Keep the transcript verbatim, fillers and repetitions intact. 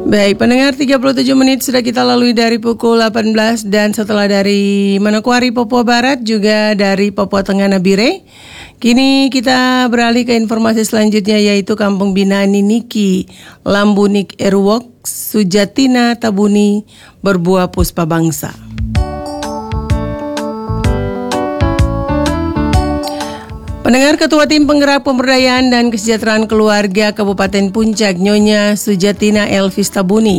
Baik, pendengar, tiga puluh tujuh menit sudah kita lalui dari pukul delapan belas, dan setelah dari Manokwari, Papua Barat, juga dari Papua Tengah Nabire. Kini kita beralih ke informasi selanjutnya, yaitu Kampung Binaan Niki, Lambunik Eruwok, Sujatina Tabuni, Berbuah Puspa Bangsa. Pendengar, Ketua Tim Penggerak Pemberdayaan dan Kesejahteraan Keluarga Kabupaten Puncak, Nyonya Sujatina Elvis Tabuni,